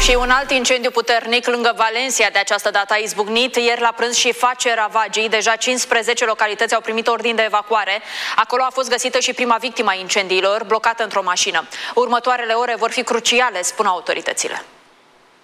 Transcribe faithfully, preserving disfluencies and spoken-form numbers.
Și un alt incendiu puternic lângă Valencia de această dată a izbucnit ieri la prânz și face ravagii. Deja cincisprezece localități au primit ordin de evacuare. Acolo a fost găsită și prima victimă a incendiilor, blocată într-o mașină. Următoarele ore vor fi cruciale, spun autoritățile.